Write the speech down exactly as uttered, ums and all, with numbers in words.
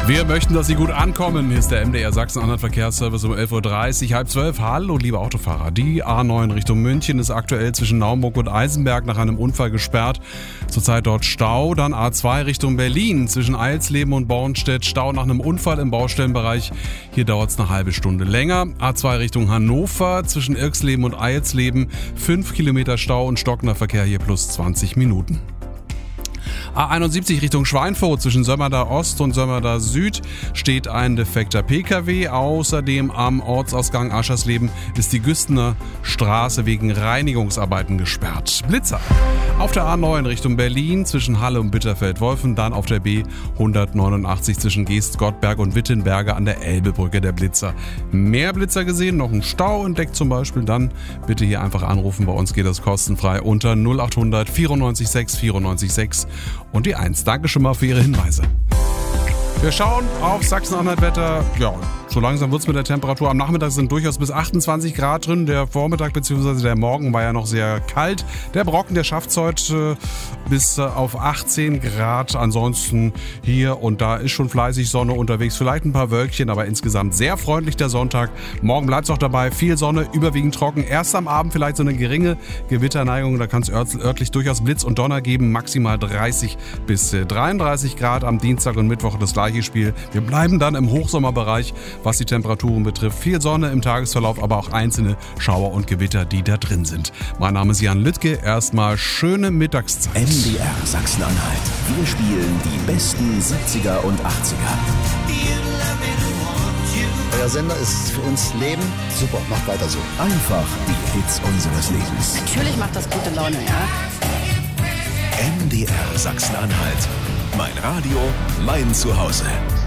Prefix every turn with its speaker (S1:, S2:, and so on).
S1: Wir möchten, dass Sie gut ankommen. Hier ist der M D R Sachsen-Anhalt Verkehrsservice um elf Uhr dreißig, halb zwölf. Hallo, liebe Autofahrer. Die A neun Richtung München ist aktuell zwischen Naumburg und Eisenberg nach einem Unfall gesperrt. Zurzeit dort Stau. Dann A zwei Richtung Berlin zwischen Eilsleben und Bornstedt. Stau nach einem Unfall im Baustellenbereich. Hier dauert es eine halbe Stunde länger. A zwei Richtung Hannover zwischen Irksleben und Eilsleben. Fünf Kilometer Stau und stockender Verkehr hier plus zwanzig Minuten. A einundsiebzig Richtung Schweinfurt zwischen Sömmerda Ost und Sömmerda Süd steht ein defekter P K W. Außerdem am Ortsausgang Aschersleben ist die Güstener Straße wegen Reinigungsarbeiten gesperrt. Blitzer auf der A neun Richtung Berlin zwischen Halle und Bitterfeld-Wolfen, dann auf der B hundertneunundachtzig zwischen Geest-Gottberg und Wittenberge an der Elbebrücke der Blitzer. Mehr Blitzer gesehen, noch ein Stau entdeckt zum Beispiel, dann bitte hier einfach anrufen. Bei uns geht das kostenfrei unter null achthundert vierundneunzig sechs vierundneunzig sechs und die eins. Danke schon mal für Ihre Hinweise. Wir schauen auf Sachsen-Anhalt-Wetter. Ja, so langsam wird es mit der Temperatur. Am Nachmittag sind durchaus bis achtundzwanzig Grad drin. Der Vormittag bzw. der Morgen war ja noch sehr kalt. Der Brocken, der schafft es heute äh, bis äh, auf achtzehn Grad. Ansonsten hier und da ist schon fleißig Sonne unterwegs. Vielleicht ein paar Wölkchen, aber insgesamt sehr freundlich der Sonntag. Morgen bleibt es auch dabei. Viel Sonne, überwiegend trocken. Erst am Abend vielleicht so eine geringe Gewitterneigung. Da kann es örtlich durchaus Blitz und Donner geben. Maximal dreißig bis dreiunddreißig Grad am Dienstag und Mittwoch das gleiche Spiel. Wir bleiben dann im Hochsommerbereich, was die Temperaturen betrifft. Viel Sonne im Tagesverlauf, aber auch einzelne Schauer und Gewitter, die da drin sind. Mein Name ist Jan Lüttke. Erstmal schöne Mittagszeit.
S2: M D R Sachsen-Anhalt. Wir spielen die besten siebziger und achtziger.
S3: Euer Sender ist für uns Leben. Super, macht weiter so.
S2: Einfach die Hits unseres Lebens.
S4: Natürlich macht das gute Laune, ja.
S2: M D R Sachsen-Anhalt. Mein Radio, mein Zuhause.